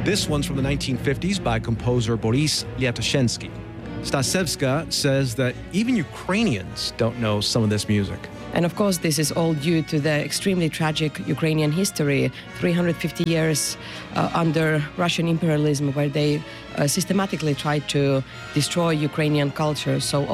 This one's from the 1950s by composer Boris Lyatoshenski. Stasevska says that even Ukrainians don't know some of this music. And of course, this is all due to the extremely tragic Ukrainian history, 350 years under Russian imperialism, where they systematically tried to destroy Ukrainian culture. So